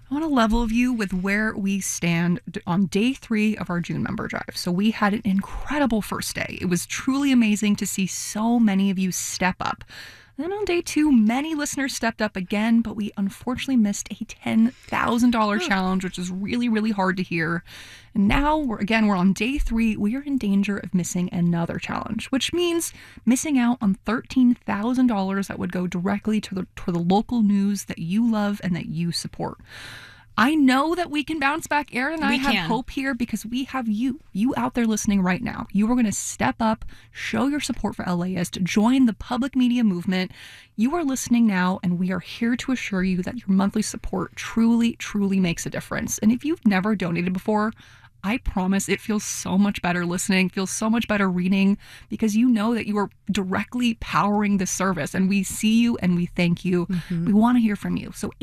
I want to level you with where we stand on day 3 of our June member drive. So we had an incredible first day. It was truly amazing to see so many of you step up. Then on day 2, many listeners stepped up again, but we unfortunately missed a $10,000 challenge, which is really, really hard to hear. And now, we're on day 3. We are in danger of missing another challenge, which means missing out on $13,000 that would go directly to the local news that you love and that you support. I know that we can bounce back. Erin and I have hope here because we have you out there listening right now. You are going to step up, show your support for LAist, join the public media movement. You are listening now, and we are here to assure you that your monthly support truly, truly makes a difference. And if you've never donated before, I promise it feels so much better listening, feels so much better reading, because you know that you are directly powering this service, and we see you and we thank you. We want to hear from you. So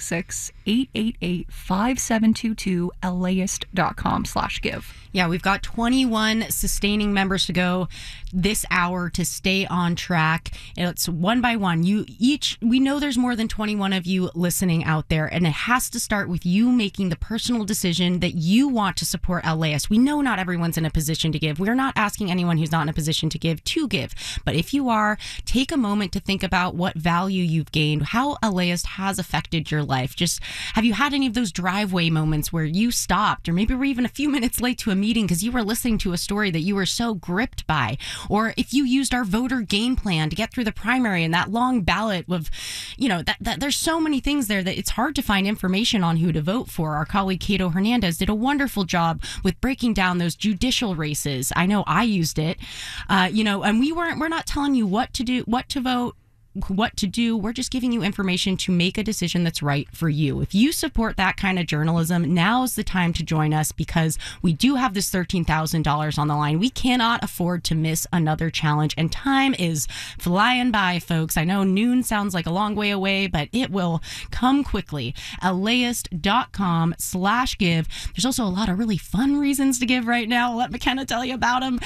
866-888-5722, LAist.com/give. Yeah, we've got 21 sustaining members to go this hour to stay on track. It's one by one. We know there's more than 21 of you listening out there, and it has to start with you making the personal decision that you want to support LAist. We know not everyone's in a position to give. We're not asking anyone who's not in a position to give. But if you are, take a moment to think about what value you've gained, how LAist has affected your life. Just, have you had any of those driveway moments where you stopped, or maybe were even a few minutes late to a meeting because you were listening to a story that you were so gripped by? Or if you used our voter game plan to get through the primary and that long ballot of, that there's so many things there that it's hard to find information on who to vote for. Our colleague Cato Hernandez did a wonderful job with breaking down those judicial races. I know I used it, and we're not telling you what to do, what to vote, what to do. We're just giving you information to make a decision that's right for you. If you support that kind of journalism, now is the time to join us, because we do have this $13,000 on the line. We cannot afford to miss another challenge, and time is flying by, folks. I know noon sounds like a long way away, but it will come quickly. LAist.com/give. There's also a lot of really fun reasons to give right now. I'll let McKenna tell you about them.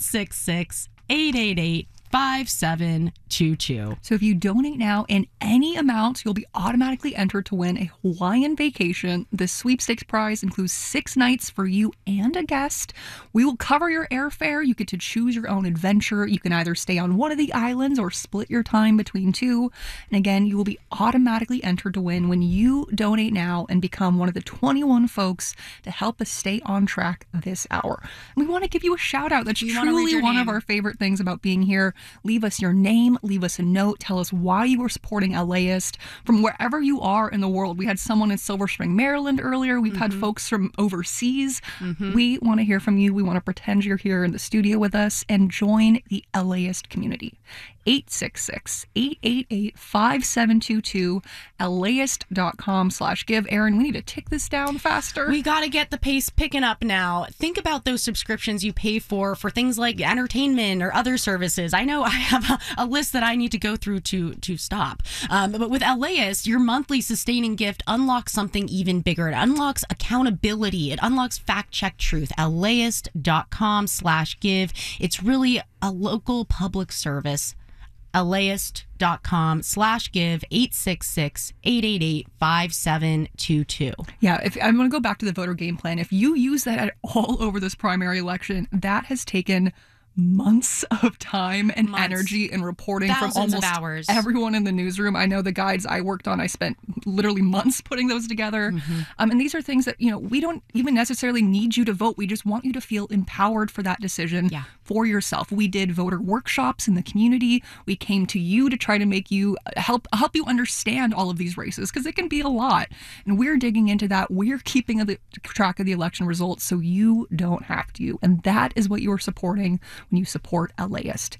866-888-5722. So if you donate now in any amount, you'll be automatically entered to win a Hawaiian vacation. The sweepstakes prize includes 6 nights for you and a guest. We will cover your airfare. You get to choose your own adventure. You can either stay on one of the islands or split your time between 2. And again, you will be automatically entered to win when you donate now and become one of the 21 folks to help us stay on track this hour. And we want to give you a shout out. That's truly one of our favorite things about being here. Leave us your name, leave us a note, tell us why you are supporting LAist from wherever you are in the world. We had someone in Silver Spring, Maryland earlier. We've had folks from overseas. We want to hear from you. We want to pretend you're here in the studio with us and join the LAist community. 866-888-5722, LAist.com/give. Erin, we need to tick this down faster. We got to get the pace picking up now. Think about those subscriptions you pay for things like entertainment or other services. I know I have a list that I need to go through to stop. But with LAist, your monthly sustaining gift unlocks something even bigger. It unlocks accountability. It unlocks fact-check truth. LAist.com/give. It's really a local public service. LAist.com/give. 866-888-5722. Yeah, if I'm going to go back to the voter game plan. If you use that at all over this primary election, that has taken months of time and energy and reporting Thousands from almost of hours. Everyone in the newsroom. I know the guides I worked on, I spent literally months putting those together. And these are things that, we don't even necessarily need you to vote. We just want you to feel empowered for that decision for yourself. We did voter workshops in the community. We came to you to try to make you help you understand all of these races, because it can be a lot. And we're digging into that. We're keeping track of the election results so you don't have to. And that is what you are supporting when you support LAist.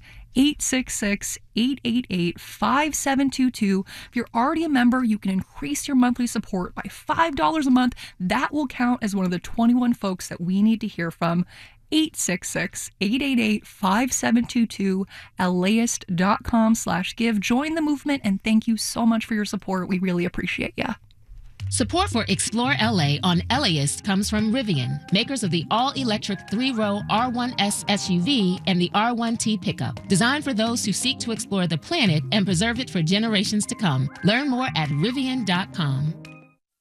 866-888-5722. If you're already a member, you can increase your monthly support by $5 a month. That will count as one of the 21 folks that we need to hear from. 866-888-5722, LAist.com/give. Join the movement, and thank you so much for your support. We really appreciate you. Support for Explore LA on LAist comes from Rivian, makers of the all-electric 3-row R1S SUV and the R1T pickup, designed for those who seek to explore the planet and preserve it for generations to come. Learn more at Rivian.com.